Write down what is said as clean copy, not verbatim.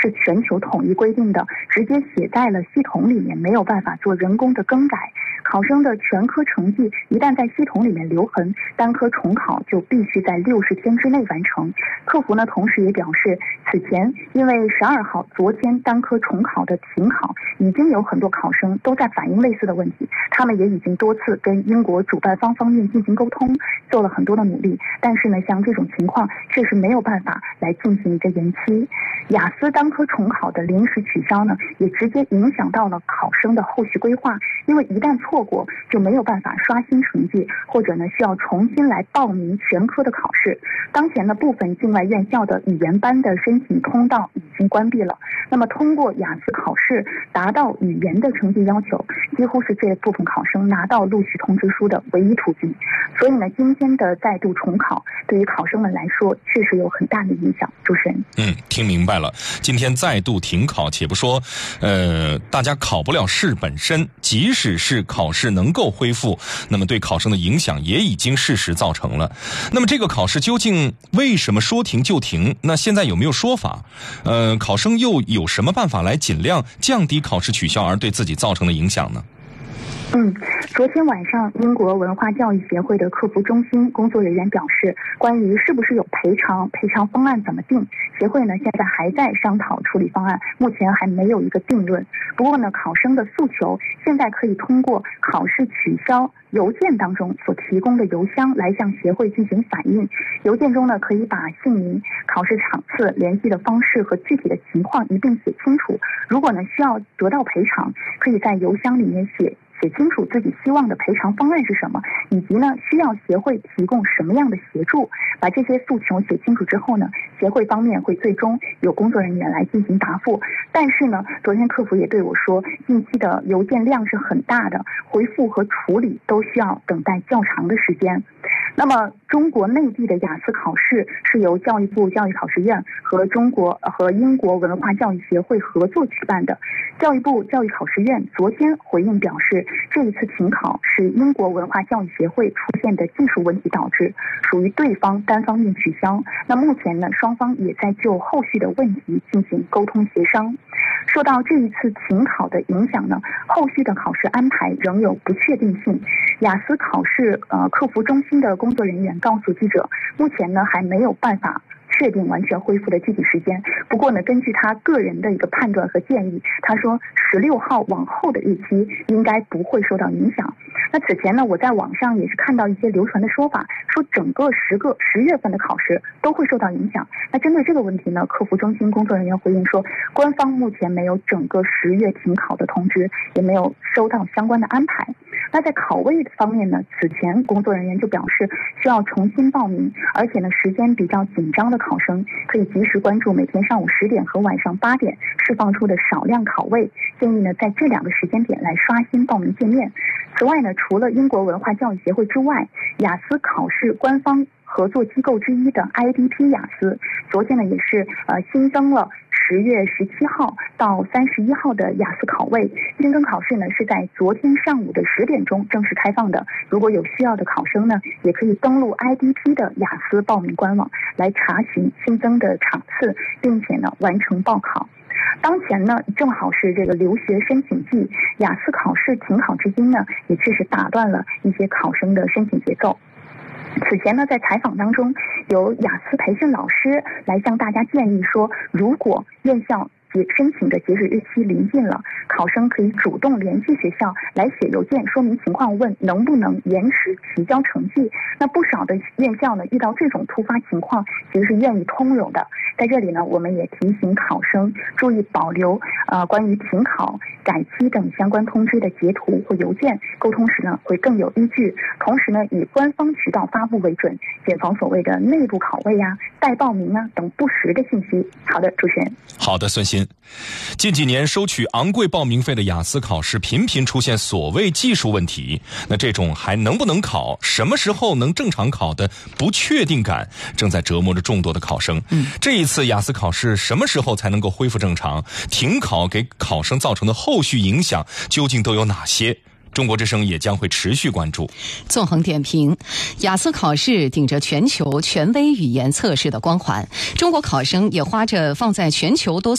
是全球统一规定的，直接写在了系统里面，没有办法做人工的更改。考生的全科成绩一旦在系统里面留痕，单科重考就必须在60天之内完成。客服呢，同时也表示，此前因为12号昨天单科重考的停考，已经有很多考生都在反映类似的问题，他们也已经多次跟英国主办方面进行沟通，做了很多的努力，但是呢，像这种情况确实没有办法来进行一个延期。雅思单科重考的临时取消呢，也直接影响到了考生的后续规划，因为一旦错过就没有办法刷新成绩，或者呢需要重新来报名全科的考试。当前呢，部分境外院校的语言班的申请通道已经关闭了，那么通过雅思考试达到语言的成绩要求，几乎是这部分考生拿到录取通知书的唯一途径。所以呢，今天的再度重考对于考生们来说确实有很大的影响。主持人， 听明白了。今天再度停考，且不说大家考不了试本身，即使是考试能够恢复，那么对考生的影响也已经事实造成了。那么这个考试究竟为什么说停就停？那现在有没有说法？考生又有什么办法来尽量降低考试取消而对自己造成的影响呢？ 昨天晚上，英国文化教育协会的客服中心工作人员表示，关于是不是有赔偿方案怎么定，协会呢现在还在商讨处理方案，目前还没有一个定论。不过呢，考生的诉求现在可以通过考试取消邮件当中所提供的邮箱来向协会进行反映。邮件中呢，可以把姓名、考试场次、联系的方式和具体的情况一并写清楚。如果呢需要得到赔偿，可以在邮箱里面写清楚自己希望的赔偿方案是什么，以及呢需要协会提供什么样的协助。把这些诉求写清楚之后呢，协会方面会最终有工作人员来进行答复。但是呢，昨天客服也对我说，近期的邮件量是很大的，回复和处理都需要等待较长的时间。那么中国内地的雅思考试是由教育部教育考试院和英国文化教育协会合作举办的。教育部教育考试院昨天回应表示，这一次停考是英国文化教育协会出现的技术问题导致，属于对方单方面取消。那目前呢，双方也在就后续的问题进行沟通协商。受到这一次停考的影响呢，后续的考试安排仍有不确定性。雅思考试客服中心的工作人员告诉记者，目前呢还没有办法确定完全恢复的具体时间。不过呢，根据他个人的一个判断和建议，他说16号往后的日期应该不会受到影响。那此前呢，我在网上也是看到一些流传的说法，说整个10月份的考试都会受到影响。那针对这个问题呢，客服中心工作人员回应说，官方目前没有整个10月停考的通知，也没有收到相关的安排。那在考位方面呢，此前工作人员就表示需要重新报名，而且呢时间比较紧张的考生可以及时关注每天上午10点和晚上8点释放出的少量考位，建议呢在这2个时间点来刷新报名界面。此外呢，除了英国文化教育协会之外，雅思考试官方合作机构之一的 IDP 雅思，昨天呢也是新增了10月17号到31号的雅思考位。新增考试呢是在昨天上午的10点钟正式开放的。如果有需要的考生呢，也可以登录 IDP 的雅思报名官网来查询新增的场次，并且呢完成报考。当前呢正好是这个留学申请季，雅思考试停考至今呢，也确实打断了一些考生的申请节奏。此前呢，在采访当中，有雅思培训老师来向大家建议说，如果院校申请的截止日期临近了，考生可以主动联系学校来写邮件说明情况，问能不能延迟提交成绩。那不少的院校呢，遇到这种突发情况，其实是愿意通融的。在这里呢，我们也提醒考生注意保留关于停考、改期等相关通知的截图或邮件，沟通时呢会更有依据。同时呢，以官方渠道发布为准，谨防所谓的内部考位代报名等不实的信息。好的，主持人。 好的，孙鑫。近几年收取昂贵报名费的雅思考试频频出现所谓技术问题，那这种还能不能考，什么时候能正常考的不确定感正在折磨着众多的考生。这一次雅思考试什么时候才能够恢复正常？停考给考生造成的后续影响究竟都有哪些？中国之声也将会持续关注。 纵横点评，雅思考试顶着全球权威语言测试的光环，中国考生也花着放在全球多